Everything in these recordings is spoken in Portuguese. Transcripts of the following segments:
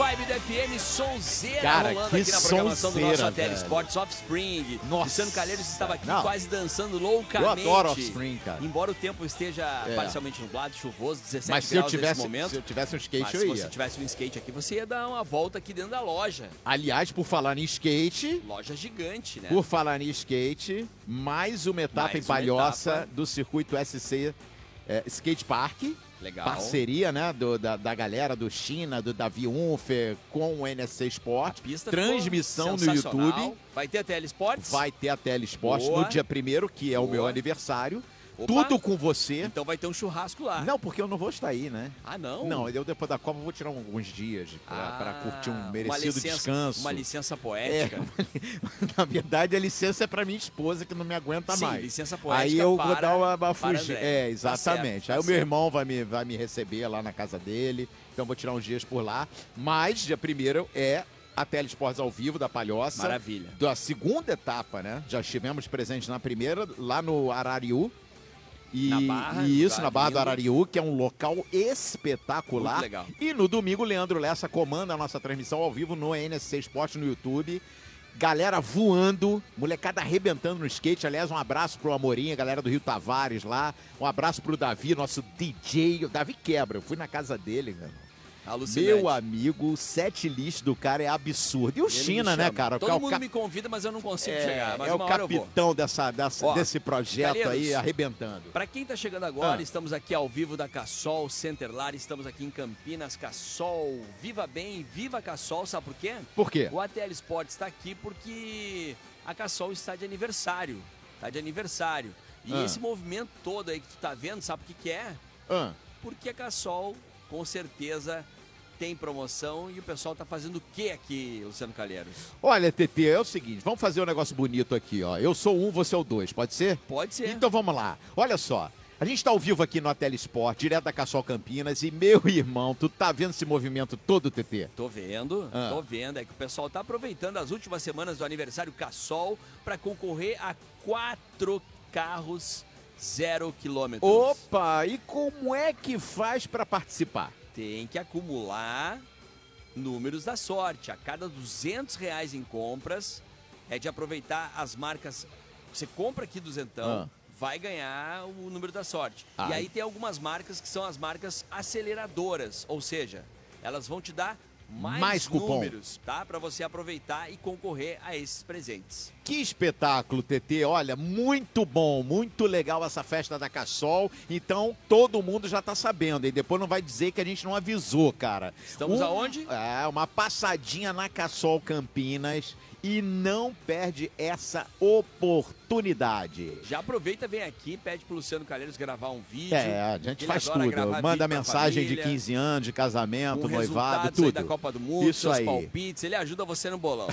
vibe do FM, sonzeira Cara, rolando que aqui na programação do nosso sonzeira, Ateli velho. Sports Offspring. Nossa. Luciano Calheiros estava aqui Não. quase dançando loucamente. Eu adoro Offspring, cara. Embora o tempo esteja parcialmente nublado, chuvoso, 17 Mas graus nesse momento. se eu tivesse um skate, Mas eu se ia. você tivesse um skate aqui, você ia dar uma volta aqui dentro da loja. Aliás, por falar em skate, Loja gigante, né? por falar em skate, mais uma etapa Mais em uma Palhoça etapa. do circuito SC Skate Park. Legal. Parceria, né, da galera do China, do Davi Unfer com o NSC Sport. A pista Transmissão ficou no sensacional. YouTube. Vai ter a Tele Sports? Vai ter a Tele Sport Boa. no dia 1º, que é o meu Boa. aniversário. Opa. Tudo com você. Então vai ter um churrasco lá. Não, porque eu não vou estar aí, né? Ah, não? Não, eu depois da Copa vou tirar alguns dias pra curtir um uma merecido licença, descanso. Uma licença poética. Na verdade, a licença é pra minha esposa, que não me aguenta Sim, mais. licença poética Aí eu vou para- dar uma para fugida. André. Exatamente. Tá Aí o meu certo. irmão vai me receber lá na casa dele. Então vou tirar uns dias por lá. Mas, dia 1º é a Tele Esportes ao vivo da Palhoça. Maravilha. Da segunda etapa, né? Já estivemos presentes na primeira, lá no Arariú. Na Barra, e isso, lugar na Barra do lindo. Arariú, que é um local espetacular. Muito legal. E no domingo, Leandro Lessa comanda a nossa transmissão ao vivo no NSC Esporte no YouTube. Galera voando, molecada arrebentando no skate. Aliás, um abraço pro Amorim, a galera do Rio Tavares lá. Um abraço pro Davi, nosso DJ. O Davi quebra, eu fui na casa dele, cara. Alucinante. Meu amigo, o set list do cara é absurdo. E o Ele me China, né, chama. cara? Todo O mundo ca- me convida, mas eu não consigo é, chegar. Mas é o uma hora eu vou. capitão Ó, desse projeto aí, Calheiros. arrebentando. Para quem tá chegando agora, Ah. estamos aqui ao vivo da Cassol Centerlar, estamos aqui em Campinas, Cassol, viva bem, viva Cassol, sabe por quê? Por quê? O ATL Sports está aqui porque a Cassol está de aniversário, E Ah. esse movimento todo aí que tu tá vendo, sabe o que que é? Ah, Porque a Cassol, com certeza, tem promoção e o pessoal tá fazendo o que aqui, Luciano Calheiros? olha, TT, é o seguinte, vamos fazer um negócio bonito aqui, ó. Eu sou um, você é o 2, pode ser? Pode ser. Então vamos lá. Olha só. A gente tá ao vivo aqui no Ateli Sport, direto da Cassol Campinas, e meu irmão, tu tá vendo esse movimento todo, TT? Tô vendo. É que o pessoal tá aproveitando as últimas semanas do aniversário Cassol para concorrer a 4 carros 0 quilômetros. Opa, e como é que faz pra participar? Tem que acumular números da sorte. A cada R$200 em compras, é de aproveitar as marcas. Você compra aqui duzentão, vai ganhar o número da sorte. Ah. E aí tem algumas marcas que são as marcas aceleradoras, ou seja, elas vão te dar mais cupom. números, tá? Para você aproveitar e concorrer a esses presentes. Que espetáculo, TT. Olha, muito bom, muito legal essa festa da Cassol. Então, todo mundo já tá sabendo. E depois não vai dizer que a gente não avisou, cara. Estamos aonde? É, uma passadinha na Cassol Campinas. E não perde essa oportunidade. Já aproveita, vem aqui, pede pro Luciano Calheiros gravar um vídeo. É, a gente Ele faz adora tudo. gravar Manda vídeo pra mensagem de família, 15 anos, de casamento, com noivado, resultados aí tudo. da Copa do Mundo, Isso seus aí. palpites, ele ajuda você no bolão.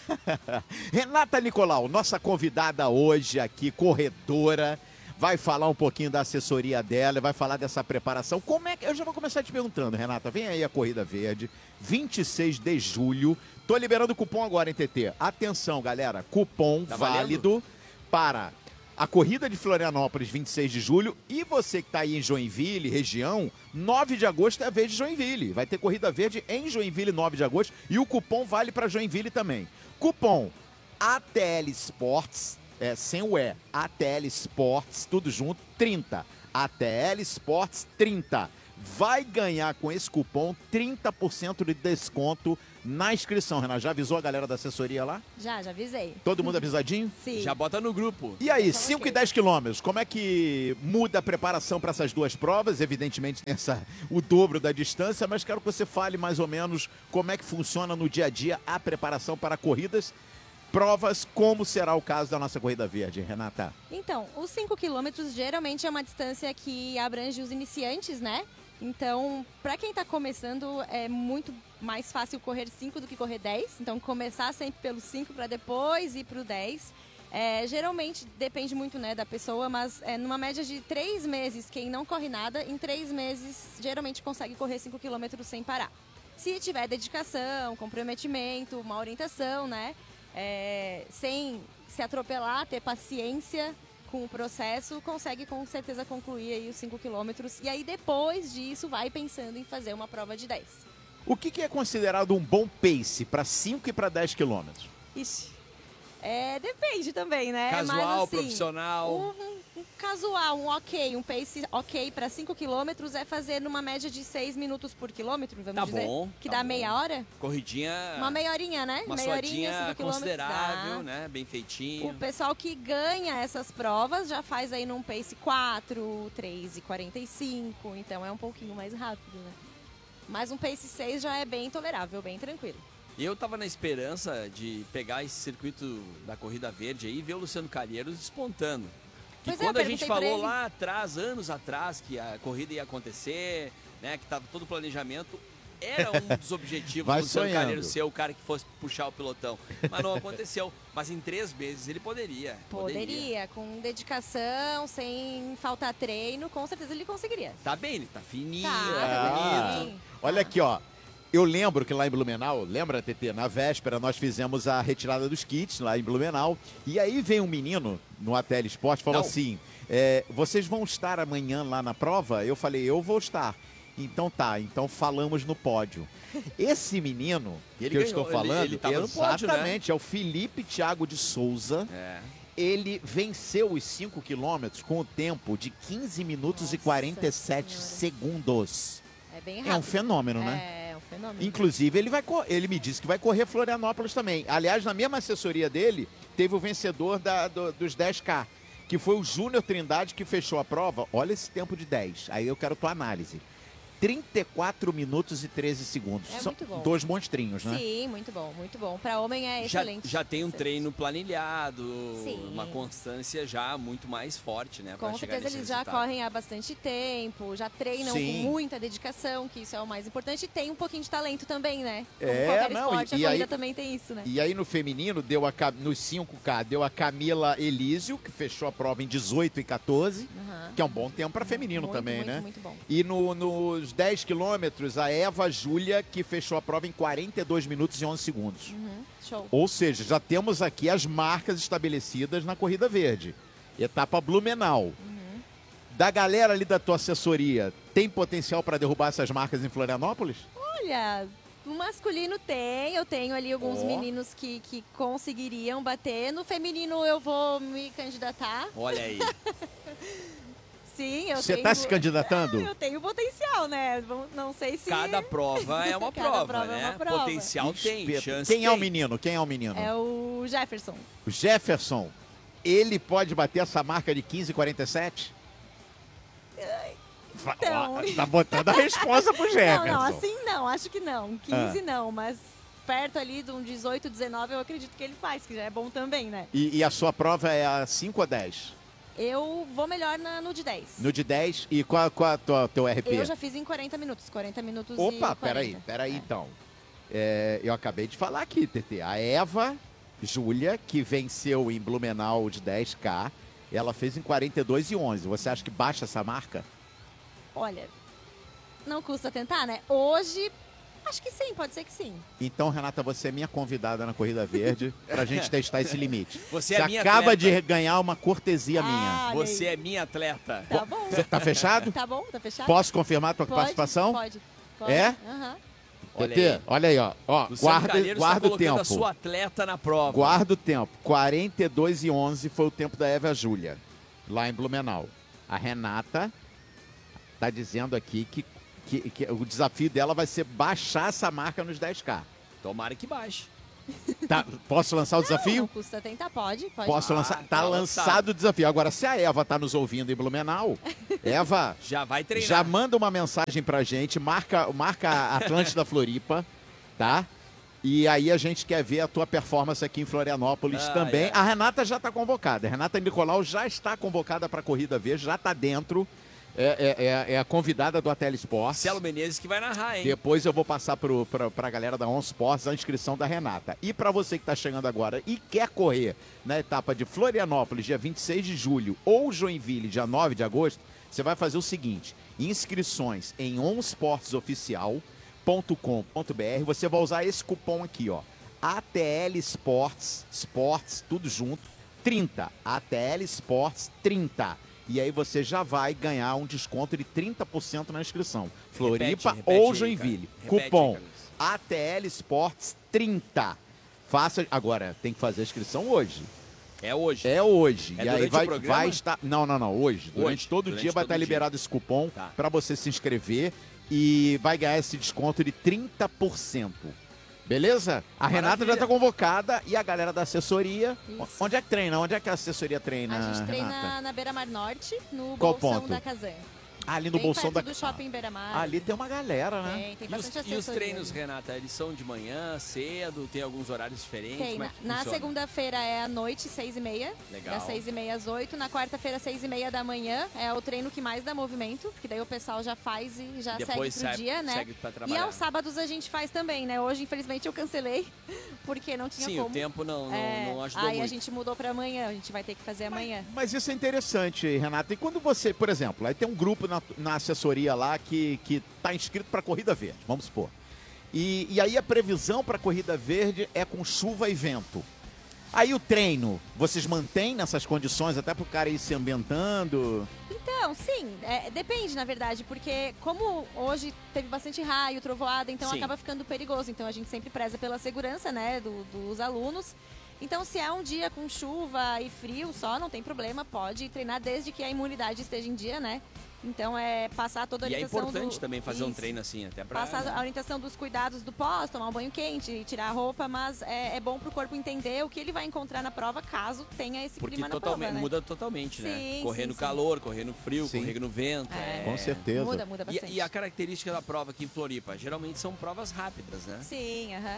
Renata Nicolau, nossa convidada hoje aqui, corredora, vai falar um pouquinho da assessoria dela, vai falar dessa preparação. Como é que... Eu já vou começar te perguntando, Renata, vem aí a Corrida Verde, 26 de julho. Tô liberando o cupom agora, hein, TT? Atenção, galera, cupom Tá válido para a Corrida de Florianópolis, 26 de julho. E você que tá aí em Joinville, região, 9 de agosto é a vez de Joinville. Vai ter Corrida Verde em Joinville, 9 de agosto. E o cupom vale para Joinville também. Cupom ATL Sports, sem o E, ATL Sports, tudo junto, 30. ATL Sports 30. Vai ganhar com esse cupom 30% de desconto na inscrição, Renata. Já avisou a galera da assessoria lá? Já avisei. Todo mundo avisadinho? Sim. Já bota no grupo. E aí, Então, 5 ok. e 10 quilômetros, como é que muda a preparação para essas duas provas? Evidentemente tem o dobro da distância, mas quero que você fale mais ou menos como é que funciona no dia a dia a preparação para corridas, provas, como será o caso da nossa Corrida Verde, Renata? Então, os 5 quilômetros geralmente é uma distância que abrange os iniciantes, né? Então, para quem está começando, é muito mais fácil correr 5 do que correr 10. Então, começar sempre pelo 5 para depois ir para o 10. Geralmente, depende muito, né, da pessoa, mas numa média de 3 meses, quem não corre nada, em 3 meses, geralmente consegue correr 5 quilômetros sem parar. Se tiver dedicação, comprometimento, uma orientação, né? Sem se atropelar, ter paciência com o processo, consegue com certeza concluir aí os 5 quilômetros. E aí depois disso vai pensando em fazer uma prova de 10. O que é considerado um bom pace para 5 e para 10 quilômetros? Ixi. Depende também, né? Casual, mas, assim, profissional. Um casual, um pace ok para 5 quilômetros é fazer numa média de 6 minutos por quilômetro, vamos Tá dizer. bom, Que tá dá bom. meia hora? Corridinha. Uma meia horinha, né? Uma meia horinha, suadinha 5 quilômetros considerável, dá. né? Bem feitinho. O pessoal que ganha essas provas já faz aí num pace 4, 3 e 45, então é um pouquinho mais rápido, né? Mas um pace 6 já é bem tolerável, bem tranquilo. Eu tava na esperança de pegar esse circuito da Corrida Verde aí e ver o Luciano Calheiros despontando. Que Pois quando a gente perguntei pra falou ele. lá atrás, anos atrás, que a corrida ia acontecer, né? Que tava todo o planejamento, era um dos objetivos Vai do Luciano sonhando. Calheiros ser o cara que fosse puxar o pelotão. Mas não aconteceu. Mas em 3 meses ele poderia. Poderia, com dedicação, sem faltar treino, com certeza ele conseguiria. Tá bem, ele tá fininho, Tá bonito. bem. Olha aqui, ó. Eu lembro que lá em Blumenau, lembra, TT? Na véspera nós fizemos a retirada dos kits lá em Blumenau. E aí vem um menino no ATL Esporte e falou Não. assim: vocês vão estar amanhã lá na prova? Eu falei, eu vou estar. Então tá, então falamos no pódio. Esse menino Ele que eu ganhou, estou falando, ele tava no pódio, né? exatamente, é o Felipe Thiago de Souza. É. Ele venceu os 5 quilômetros com o tempo de 15 minutos e Nossa 47 Senhora. segundos. É bem É rápido. um fenômeno, né? É um fenômeno. Inclusive, ele me disse que vai correr Florianópolis também. Aliás, na mesma assessoria dele, teve o vencedor dos 10K, que foi o Júnior Trindade, que fechou a prova. Olha esse tempo de 10. Aí eu quero tua análise. 34 minutos e 13 segundos. É São muito bom. 2 monstrinhos, né? Sim, muito bom, muito bom. Para homem é excelente. Já tem um Excelente. treino planilhado, Sim. uma constância já muito mais forte, né? pra Com chegar certeza nesse eles já resultado. correm há bastante tempo, já treinam Sim. com muita dedicação, que isso é o mais importante. E tem um pouquinho de talento também, né? Como É, qualquer não, esporte, e a corrida aí- também tem isso, né? E aí no feminino, nos 5K, deu a Camila Elísio, que fechou a prova em 18 e 14, Aham. que é um bom tempo para feminino Muito, também, muito, né? Muito bom. E nos 10 quilômetros, a Eva Júlia, que fechou a prova em 42 minutos e 11 segundos. Uhum, show. Ou seja, já temos aqui as marcas estabelecidas na Corrida Verde. Etapa Blumenau. Da galera ali da tua assessoria, tem potencial para derrubar essas marcas em Florianópolis? Olha, no masculino tem, eu tenho ali alguns Ó. meninos que conseguiriam bater. No feminino eu vou me candidatar. Olha aí. Sim, eu Você tenho. está se candidatando? Eu tenho potencial, né? Não sei se. Cada prova é uma Cada prova, prova é né? uma prova. Potencial tem, Espeto. chance Quem é o tem. menino? Quem é o menino? É o Jefferson. O Jefferson. Ele pode bater essa marca de 15,47? Então. Ó, tá botando a resposta pro Jefferson. Não, assim não, acho que não. 15 não, mas perto ali de um 18, 19 eu acredito que ele faz, que já é bom também, né? E a sua prova é a 5 ou 10? Eu vou melhor no de 10. No de 10 e qual é o teu RP? Eu já fiz em 40 minutos. 40 minutos e Opa, 40. peraí É. então. Eu acabei de falar aqui, TT. A Eva Júlia, que venceu em Blumenau de 10K, ela fez em 42 e 11. Você acha que baixa essa marca? Olha, não custa tentar, né? Hoje, acho que sim, pode ser que sim. Então, Renata, você é minha convidada na Corrida Verde pra gente testar esse limite. Você é minha acaba atleta. de ganhar uma cortesia minha. olha Você aí. é minha atleta. Tá bom. Tá fechado? Tá bom? Tá fechado? Posso confirmar a tua Pode, participação? Pode. É? Aham. Olha TT, aí. olha aí, ó. Luciano Calheiros tá Guarda o colocando tempo. a sua atleta na prova. Guarda o tempo. 42 e 11 foi o tempo da Eva Júlia, lá em Blumenau. A Renata tá dizendo aqui que o desafio dela vai ser baixar essa marca nos 10K. Tomara que baixe. Tá, posso lançar o Não desafio? custa tentar, pode. Posso lançar? Tá tá lançado o desafio. Agora, se a Eva tá nos ouvindo em Blumenau, Eva, Já vai treinar. já manda uma mensagem pra gente, marca a Atlântida Floripa, tá? E aí a gente quer ver a tua performance aqui em Florianópolis também. A Renata já tá convocada. A Renata Nicolau já está convocada pra Corrida Verde, já tá dentro. É a convidada do ATL Sports. Marcelo Menezes que vai narrar, hein? Depois eu vou passar pra galera da On Sports a inscrição da Renata. E pra você que tá chegando agora e quer correr na etapa de Florianópolis, dia 26 de julho, ou Joinville, dia 9 de agosto, você vai fazer o seguinte: inscrições em onsportsoficial.com.br. Você vai usar esse cupom aqui, ó. ATL Sports, tudo junto, 30. ATL Sports 30. E aí você já vai ganhar um desconto de 30% na inscrição. Floripa Repete ou aí, Joinville. cara. Repete aí, Cupom Carlos. ATL Sports 30. Faça. Agora, tem que fazer a inscrição hoje. É hoje. É hoje. É e aí durante o programa? vai estar. Não. Hoje. Durante todo dia vai estar liberado esse cupom para você se inscrever e vai ganhar esse desconto de 30%. Beleza? A Renata já está convocada e a galera da assessoria. Isso. Onde é que treina? Onde é que a assessoria treina? A gente treina Renata? na Beira-Mar Norte, no Qual Bolsão ponto? da Kazan. Ali no Bolsão da... do Shopping Beira-Mar. Ali tem uma galera, né? Tem bastante assessoria. E os treinos, Renata, eles são de manhã, cedo? Tem alguns horários diferentes? Tem. Como é que na funciona? segunda-feira é à noite, 6h30. Legal. Das 6h30 às 8h. Na quarta-feira, 6h30 da manhã. É o treino que mais dá movimento, porque daí o pessoal já faz e já depois segue pro dia, né? Segue pra E trabalhar. aos sábados a gente faz também, né? Hoje, infelizmente, eu cancelei, porque não tinha Sim, como. o tempo não ajudou aí muito. a gente mudou pra amanhã, a gente vai ter que fazer amanhã. Mas isso é interessante, Renata. E quando você, por exemplo, aí tem um grupo na assessoria lá que tá inscrito para Corrida Verde, vamos supor. E aí a previsão para Corrida Verde é com chuva e vento. Aí o treino, vocês mantêm nessas condições até pro cara ir se ambientando? Então, sim, depende, na verdade, porque como hoje teve bastante raio, trovoada, então Sim. acaba ficando perigoso. Então a gente sempre preza pela segurança, né, dos alunos. Então, se é um dia com chuva e frio só, não tem problema, pode treinar desde que a imunidade esteja em dia, né? Então, passar toda a E é orientação importante também fazer um treino assim, até pra... Passar a orientação dos cuidados do pós, tomar um banho quente, tirar a roupa, mas é bom pro corpo entender o que ele vai encontrar na prova, caso tenha esse Porque clima na prova, né? muda totalmente, né? Sim, Correr sim, no sim. calor, correr no frio, Sim. correr no vento. Com certeza. Muda bastante. E a característica da prova aqui em Floripa? Geralmente são provas rápidas, né? Sim, aham.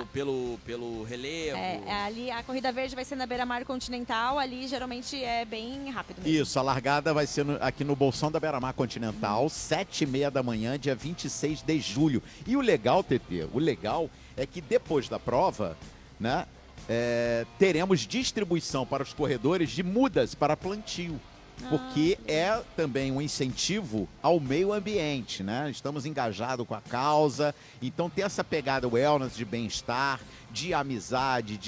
Pelo relevo. Ali a Corrida Verde vai ser na Beira-Mar Continental, ali geralmente é bem rápido mesmo. Isso, a largada vai ser aqui no Bolsão da Beira-Mar Continental, 7h30 da manhã, dia 26 de julho. E o legal, TT, é que depois da prova, né, teremos distribuição para os corredores de mudas para plantio. Porque é também um incentivo ao meio ambiente, né? Estamos engajados com a causa, então tem essa pegada wellness de bem-estar, de amizade,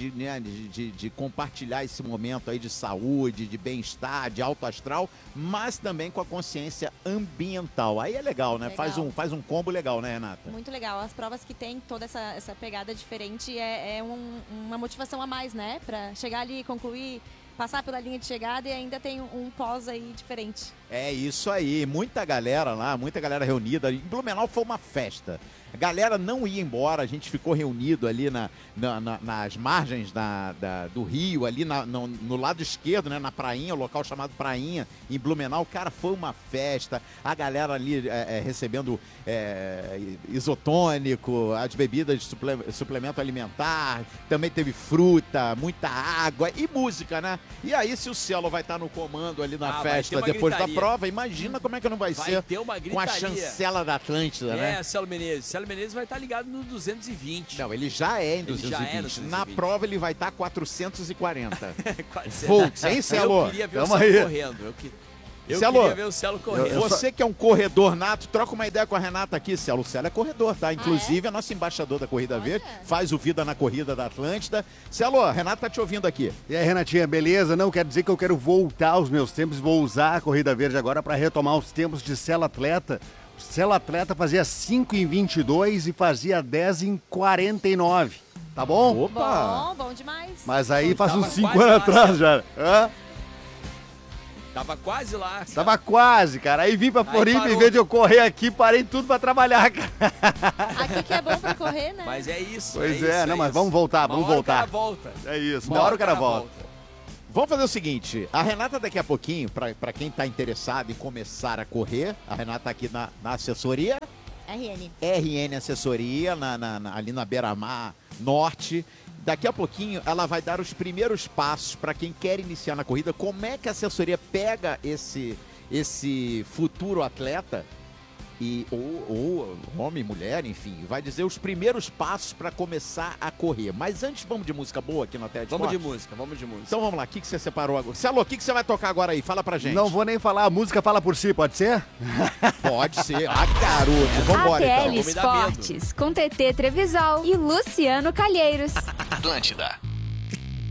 de compartilhar esse momento aí de saúde, de bem-estar, de alto astral, mas também com a consciência ambiental. Aí é legal, né? Legal. Faz um combo legal, né, Renata? Muito legal. As provas que tem toda essa pegada diferente uma motivação a mais, né? Pra chegar ali e concluir, passar pela linha de chegada e ainda tem um pós aí diferente. É isso aí, muita galera lá, muita galera reunida. Em Blumenau foi uma festa. A galera não ia embora, a gente ficou reunido ali nas margens do rio, ali no lado esquerdo, né, na prainha, o local chamado Prainha, em Blumenau. Cara, foi uma festa. A galera ali recebendo isotônico, as bebidas de suplemento alimentar, também teve fruta, muita água e música, né? E aí, se o Cielo vai estar no comando ali na festa depois da prova, imagina como é que não vai ser ter uma com a chancela da Atlântida, né? Cielo Menezes. Cielo Menezes vai estar ligado no 220. Não, ele já é em Ele 220. já é no 220. Na prova ele vai estar 440. Quase. Volts, hein, Cielo? Eu queria ver Tamo o Cielo aí. correndo. Eu Cielo, queria ver o Cielo correndo. Você que é um corredor nato, troca uma ideia com a Renata aqui, Cielo. O Cielo é corredor, tá? Inclusive é nosso embaixador da Corrida Verde, faz o Vida na Corrida da Atlântida. Cielo, a Renata tá te ouvindo aqui. E aí, Renatinha, beleza? Não, quer dizer que eu quero voltar aos meus tempos, vou usar a Corrida Verde agora para retomar os tempos de Cela Atleta. Cela Atleta fazia 5:22 e fazia 10:49. Tá bom? Opa! Bom demais. Mas aí faz Tava uns 5 quase anos lá, atrás já. Hã? Tava quase lá. Tava quase, cara. Aí vim pra Floripa, parou. em vez de eu correr aqui, parei tudo pra trabalhar, cara. Aqui que é bom pra correr, né? Mas é isso. Pois é, não, isso, mas vamos voltar, Uma vamos hora voltar. O cara volta. É isso, uma hora o cara volta. Vamos fazer o seguinte, a Renata daqui a pouquinho, pra quem tá interessado em começar a correr, a Renata tá aqui na assessoria. RN Assessoria, ali na Beira-Mar Norte. Daqui a pouquinho ela vai dar os primeiros passos para quem quer iniciar na corrida. Como é que a assessoria pega esse futuro atleta, ou homem, mulher, enfim, vai dizer os primeiros passos para começar a correr. Mas antes, vamos de música boa aqui na Tela de Vamos de Esporte? música, vamos de música. Então vamos lá, o que você separou agora? Cielo, o que você vai tocar agora aí? Fala pra gente. Não vou nem falar, a música fala por si, pode ser? Pode ser. Ah, garoto. Vambora, ATL então. Esportes, com TT Trevisol e Luciano Calheiros. Atlântida.